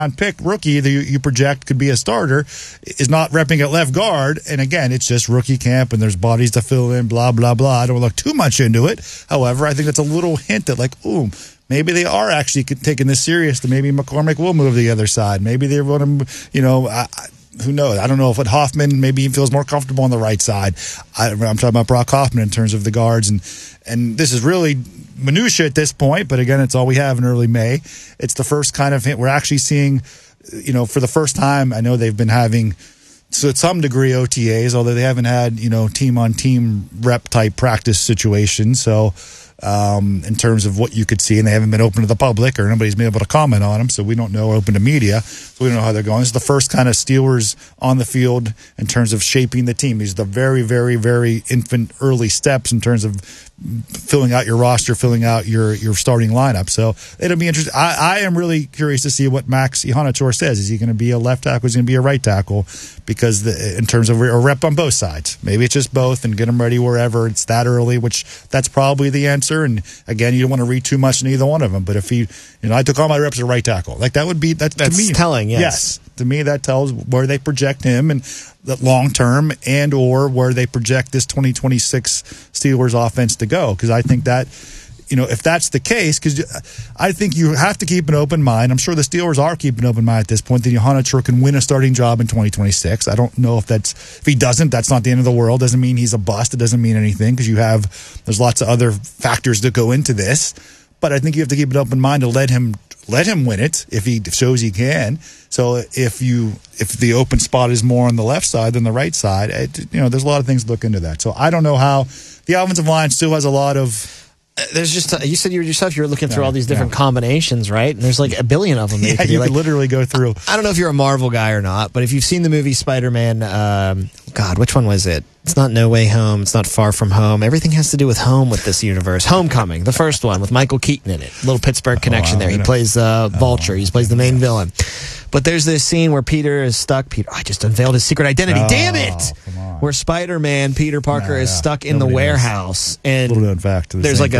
pick rookie that you project could be a starter is not repping at left guard. And again, it's just rookie camp and there's bodies to fill in, blah, blah, blah. I don't look too much into it. However, I think that's a little hint that like, maybe they are actually taking this serious, that maybe McCormick will move to the other side. Maybe they're going to, who knows? I don't know if with Hoffman, maybe he feels more comfortable on the right side. I'm talking about Brock Hoffman in terms of the guards. And this is really minutia at this point, but again, it's all we have in early May. It's the first kind of hint we're actually seeing, for the first time. I know they've been having, to some degree, OTAs, although they haven't had, team-on-team rep type practice situations. So, in terms of what you could see, and they haven't been open to the public or nobody's been able to comment on them, so we don't know, open to media, so we don't know how they're going. This is the first kind of Steelers on the field in terms of shaping the team. These are the very, very, very infant early steps in terms of filling out your roster, filling out your starting lineup. So it'll be interesting. I am really curious to see what Max Ihanator says. Is he going to be a left tackle? Is he going to be a right tackle? Because in terms of a rep on both sides, maybe it's just both and get them ready wherever it's that early, which that's probably the answer. And again, you don't want to read too much in either one of them. But if he, I took all my reps at right tackle, like that would be, that's to me telling. Yes. To me, that tells where they project him and the long term, and or where they project this 2026 Steelers offense to go. Because I think that, if that's the case, because I think you have to keep an open mind. I'm sure the Steelers are keeping an open mind at this point that Ihanator can win a starting job in 2026. I don't know if he doesn't, that's not the end of the world. Doesn't mean he's a bust. It doesn't mean anything, because there's lots of other factors that go into this. But I think you have to keep an open mind to let him win it if he shows he can. So if the open spot is more on the left side than the right side, there's a lot of things to look into that. So I don't know how the offensive line still has a lot of. There's just you said yourself you're looking through all these different combinations, right? And there's like a billion of them. Yeah, you could literally go through. I don't know if you're a Marvel guy or not, but if you've seen the movie Spider-Man, which one was it? It's not No Way Home. It's not Far From Home. Everything has to do with home with this universe. Homecoming, the first one with Michael Keaton in it. Little Pittsburgh connection there. He plays Vulture. He plays the main villain. But there's this scene where Peter is stuck. I just unveiled his secret identity. Damn it! Where Spider-Man, Peter Parker, is stuck in the warehouse, and little known fact. There's like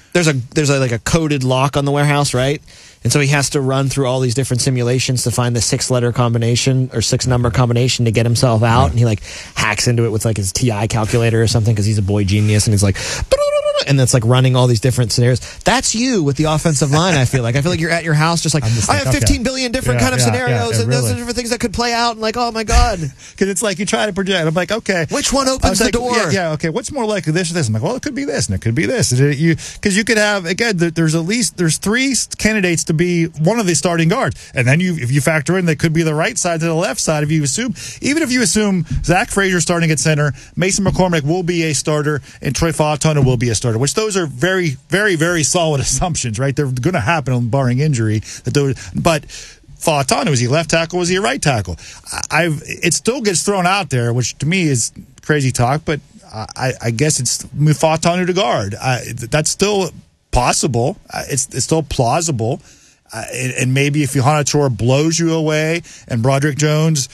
a coded lock on the warehouse, right? And so he has to run through all these different simulations to find the 6-letter combination or 6-number combination to get himself out. And he hacks into it with his TI calculator or something because he's a boy genius. And he's like, and it's running all these different scenarios. That's you with the offensive line. I feel like you're at your house just I have 15 billion different kind of scenarios and those are different things that could play out. And oh my God. Because it's you try to project. I'm like, okay. Which one opens the door? Yeah, okay. What's more likely, this or this? I'm like, well, it could be this and it could be this. Because you could have, again, there's 3 candidates to be one of the starting guards. And then if you factor in, they could be the right side to the left side. Even if you assume Zach Frazier starting at center, Mason McCormick will be a starter, and Troy Fautanu will be a starter, which those are very, very, very solid assumptions, right? They're going to happen barring injury. But Fautanu, is he left tackle? Is he a right tackle? It still gets thrown out there, which to me is crazy talk, but I guess it's Fautanu to guard. That's still possible. It's still plausible. And maybe if Ihanator blows you away and Broderick Jones,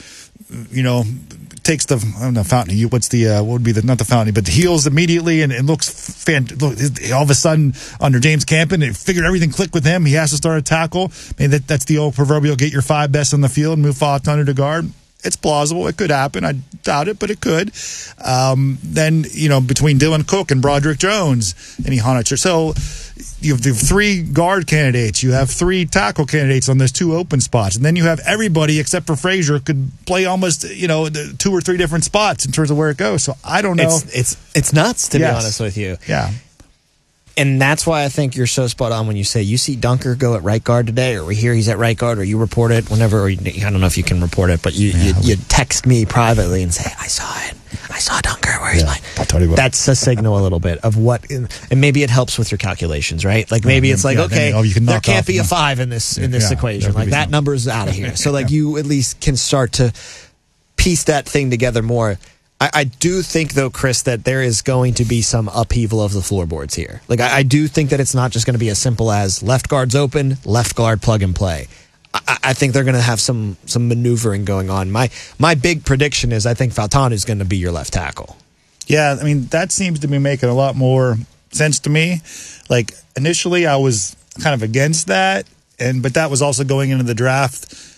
takes the fountain. What would be not the fountain, but the heels immediately and looks all of a sudden under James Campen, it figured everything clicked with him. He has to start a tackle. I mean, that's the old proverbial get your 5 best on the field and move Fautanu to guard. It's plausible. It could happen. I doubt it, but it could. Then, between Dylan Cook and Broderick Jones and Ihanator. So you have 3 guard candidates. You have 3 tackle candidates on those 2 open spots. And then you have everybody except for Frazier could play almost, 2 or 3 different spots in terms of where it goes. So I don't know. It's nuts, to be honest with you. Yeah. And that's why I think you're so spot on when you say you see Dunker go at right guard today, or we hear he's at right guard, or you report it whenever, or I don't know if you can report it, but you text me privately and say, I saw it. I saw Dunker. Where he's I'll tell you what. That's a signal a little bit of what, and maybe it helps with your calculations, right? Maybe it's there can't be a 5 in this equation. That number's out of here. So you at least can start to piece that thing together more. I do think, though, Chris, that there is going to be some upheaval of the floorboards here. I do think that it's not just going to be as simple as left guard's open, left guard plug and play. I think they're going to have some maneuvering going on. My big prediction is I think Fautanu is going to be your left tackle. Yeah, I mean, that seems to be making a lot more sense to me. Initially, I was kind of against that, but that was also going into the draft